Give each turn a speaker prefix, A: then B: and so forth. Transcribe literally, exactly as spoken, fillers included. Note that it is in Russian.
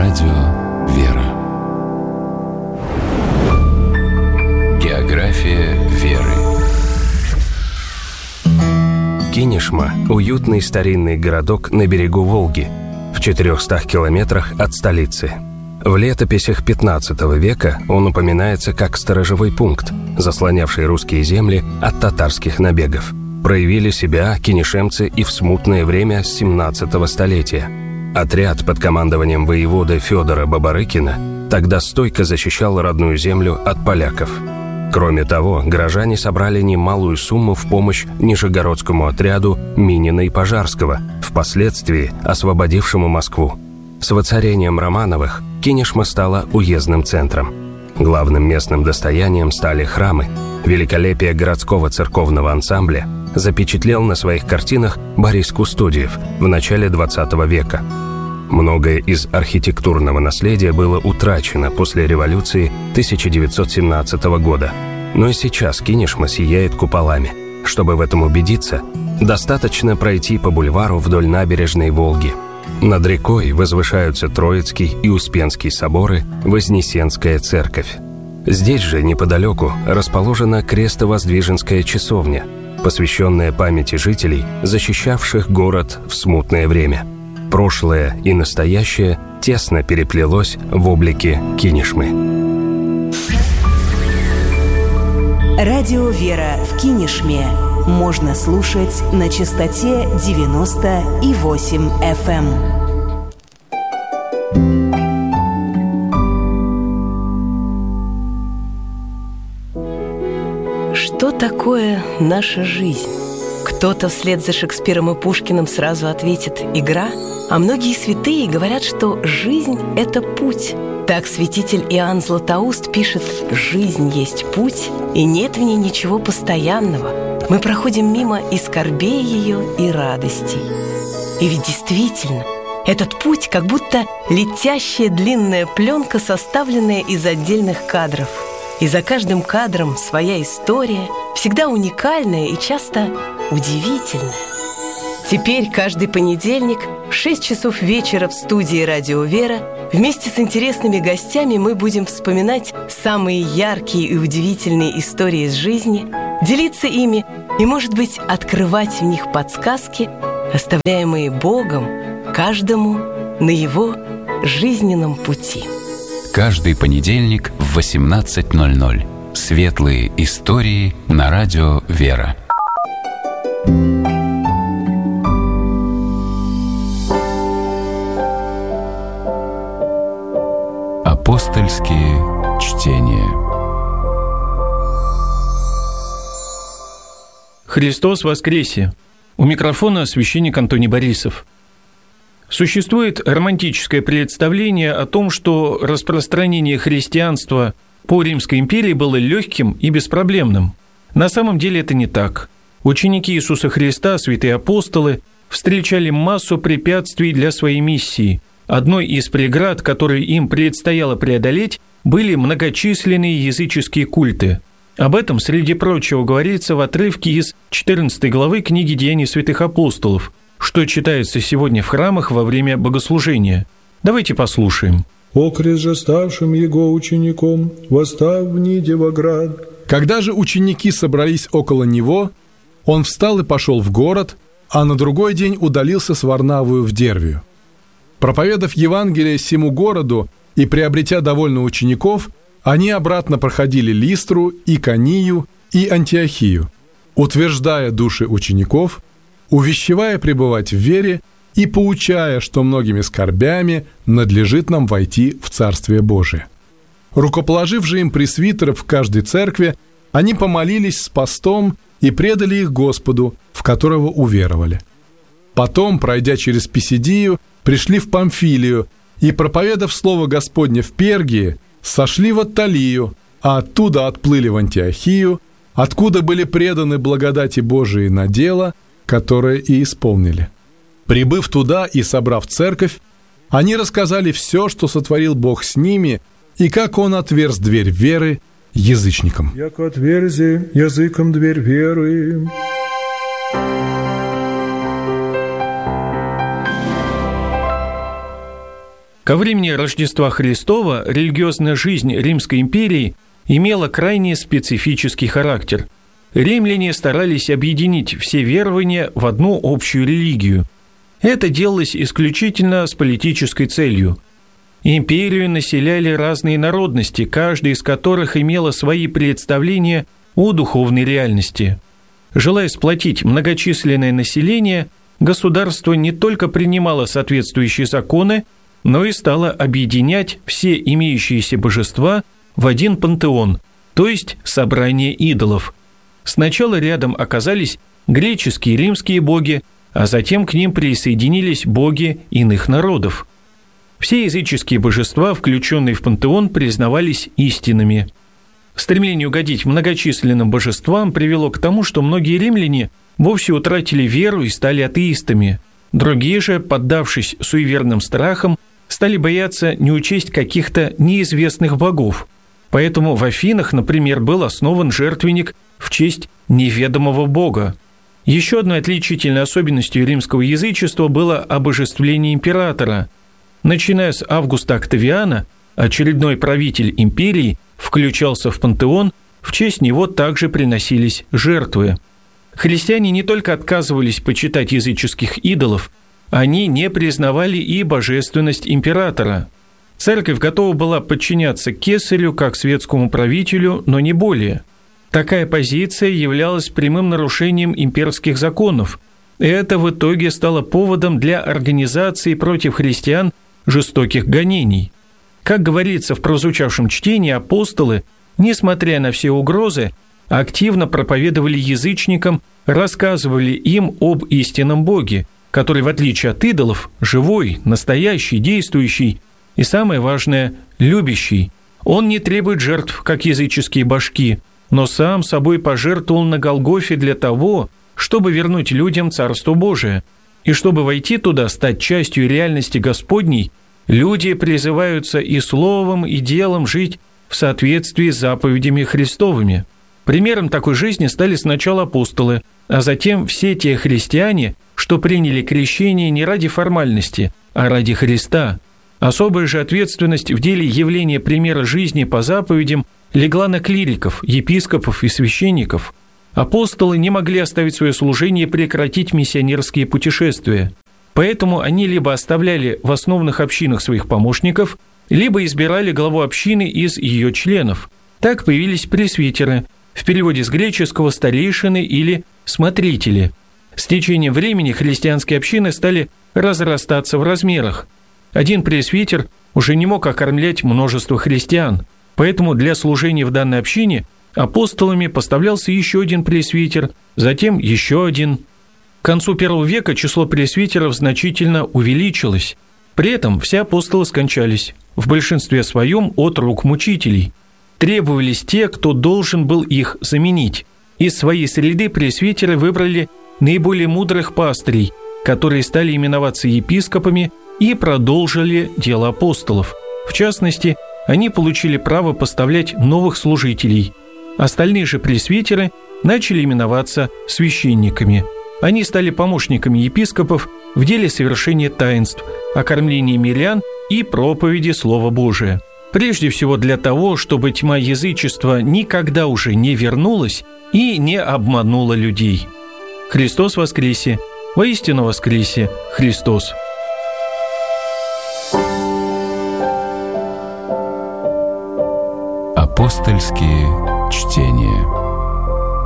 A: радио «Вера». География веры.
B: Кинешма – уютный старинный городок на берегу Волги, в четырехстах километрах от столицы. В летописях пятнадцатого века он упоминается как сторожевой пункт, заслонявший русские земли от татарских набегов. Проявили себя кинешемцы и в смутное время семнадцатого столетия. Отряд под командованием воеводы Федора Бабарыкина тогда стойко защищал родную землю от поляков. Кроме того, горожане собрали немалую сумму в помощь нижегородскому отряду Минина и Пожарского, впоследствии освободившему Москву. С воцарением Романовых Кинешма стала уездным центром. Главным местным достоянием стали храмы. Великолепие городского церковного ансамбля запечатлел на своих картинах Борис Кустодиев в начале двадцатого века. Многое из архитектурного наследия было утрачено после революции тысяча девятьсот семнадцатого года. Но и сейчас Кинешма сияет куполами. Чтобы в этом убедиться, достаточно пройти по бульвару вдоль набережной Волги. Над рекой возвышаются Троицкий и Успенский соборы, Вознесенская церковь. Здесь же, неподалеку, расположена Крестовоздвиженская часовня, посвященная памяти жителей, защищавших город в смутное время. Прошлое и настоящее тесно переплелось в облике Кинешмы.
C: Радио «Вера» в Кинешме можно слушать на частоте девяносто и восемь эф эм.
D: Что такое наша жизнь? Кто-то вслед за Шекспиром и Пушкиным сразу ответит «игра», а многие святые говорят, что жизнь – это путь. Так святитель Иоанн Златоуст пишет: «Жизнь есть путь, и нет в ней ничего постоянного. Мы проходим мимо и скорбей ее, и радостей». И ведь действительно, этот путь как будто летящая длинная пленка, составленная из отдельных кадров. И за каждым кадром своя история, всегда уникальная и часто удивительная. Теперь каждый понедельник в шесть часов вечера в студии «Радио Вера» вместе с интересными гостями мы будем вспоминать самые яркие и удивительные истории из жизни, делиться ими и, может быть, открывать в них подсказки, оставляемые Богом каждому на его жизненном пути.
A: Каждый понедельник в восемнадцать ноль ноль. Светлые истории на радио «Вера». Апостольские чтения.
E: Христос воскресе! У микрофона священник Антоний Борисов. Существует романтическое представление о том, что распространение христианства по Римской империи было легким и беспроблемным. На самом деле это не так. Ученики Иисуса Христа, святые апостолы, встречали массу препятствий для своей миссии. Одной из преград, которые им предстояло преодолеть, были многочисленные языческие культы. Об этом, среди прочего, говорится в отрывке из четырнадцатой главы книги «Деяний святых апостолов», что читается сегодня в храмах во время богослужения. Давайте послушаем.
F: «Окрест же ставшим его учеником, восстав в Ниде во град».
G: Когда же ученики собрались около него, он встал и пошел в город, а на другой день удалился с Варнавою в Дервию. Проповедав Евангелие сему городу и приобретя довольно учеников, они обратно проходили Листру, Иконию и Антиохию, утверждая души учеников, увещевая пребывать в вере и поучая, что многими скорбями надлежит нам войти в Царствие Божие. Рукоположив же им пресвитеров в каждой церкви, они помолились с постом и предали их Господу, в которого уверовали. Потом, пройдя через Писидию, пришли в Памфилию и, проповедав слово Господне в Пергии, сошли в Атталию, а оттуда отплыли в Антиохию, откуда были преданы благодати Божией на дело, которое и исполнили. Прибыв туда и собрав церковь, они рассказали все, что сотворил Бог с ними, и как Он отверз дверь веры язычникам.
F: «Яко отверзи языком дверь веры».
E: Ко времени Рождества Христова религиозная жизнь Римской империи имела крайне специфический характер. Римляне старались объединить все верования в одну общую религию. Это делалось исключительно с политической целью. Империю населяли разные народности, каждая из которых имела свои представления о духовной реальности. Желая сплотить многочисленное население, государство не только принимало соответствующие законы, но и стало объединять все имеющиеся божества в один пантеон, то есть собрание идолов. Сначала рядом оказались греческие и римские боги, а затем к ним присоединились боги иных народов. Все языческие божества, включенные в пантеон, признавались истинными. Стремление угодить многочисленным божествам привело к тому, что многие римляне вовсе утратили веру и стали атеистами. Другие же, поддавшись суеверным страхам, стали бояться не учесть каких-то неизвестных богов. Поэтому в Афинах, например, был основан жертвенник в честь неведомого бога. Еще одной отличительной особенностью римского язычества было обожествление императора. Начиная с Августа Октавиана, очередной правитель империи включался в пантеон, в честь него также приносились жертвы. Христиане не только отказывались почитать языческих идолов, они не признавали и божественность императора. Церковь готова была подчиняться кесарю как светскому правителю, но не более. Такая позиция являлась прямым нарушением имперских законов. Это в итоге стало поводом для организации против христиан жестоких гонений. Как говорится в прозвучавшем чтении, апостолы, несмотря на все угрозы, активно проповедовали язычникам, рассказывали им об истинном Боге, который, в отличие от идолов, живой, настоящий, действующий и, самое важное, любящий. Он не требует жертв, как языческие божки, но сам собой пожертвовал на Голгофе для того, чтобы вернуть людям Царство Божие. И чтобы войти туда, стать частью реальности Господней, люди призываются и словом, и делом жить в соответствии с заповедями Христовыми. Примером такой жизни стали сначала апостолы, а затем все те христиане, что приняли крещение не ради формальности, а ради Христа. Особая же ответственность в деле явления примера жизни по заповедям легла на клириков, епископов и священников. Апостолы не могли оставить свое служение и прекратить миссионерские путешествия. Поэтому они либо оставляли в основных общинах своих помощников, либо избирали главу общины из ее членов. Так появились пресвитеры, в переводе с греческого «старейшины» или «смотрители». С течением времени христианские общины стали разрастаться в размерах. Один пресвитер уже не мог окормлять множество христиан, поэтому для служения в данной общине апостолами поставлялся еще один пресвитер, затем еще один. К концу первого века число пресвитеров значительно увеличилось. При этом все апостолы скончались, в большинстве своем от рук мучителей. Требовались те, кто должен был их заменить. Из своей среды пресвитеры выбрали наиболее мудрых пастырей, которые стали именоваться епископами и продолжили дело апостолов. В частности, они получили право поставлять новых служителей. Остальные же пресвитеры начали именоваться священниками. Они стали помощниками епископов в деле совершения таинств, окормления мирян и проповеди Слова Божия. Прежде всего для того, чтобы тьма язычества никогда уже не вернулась и не обманула людей. Христос воскресе! Воистину воскресе Христос!
A: Апостольские чтения.